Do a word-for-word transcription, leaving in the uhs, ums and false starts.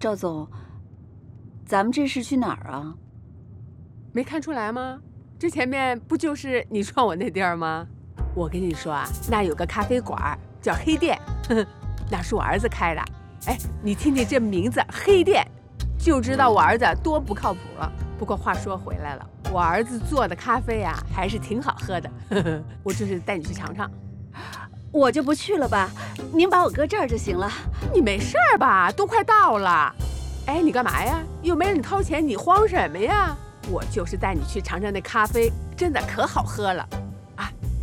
赵总，咱们这是去哪儿啊？ 没看出来吗？这前面不就是你撞我那地儿吗？我跟你说啊，那有个咖啡馆叫黑店，呵呵，那是我儿子开的。哎，你听听这名字黑店，就知道我儿子多不靠谱了。不过话说回来了，我儿子做的咖啡啊还是挺好喝的，呵呵，我就是带你去尝尝。 我就不去了吧，您把我搁这儿就行了。 你没事儿吧？都快到了。哎，你干嘛呀？又没人掏钱，你慌什么呀？我就是带你去尝尝那咖啡，真的可好喝了。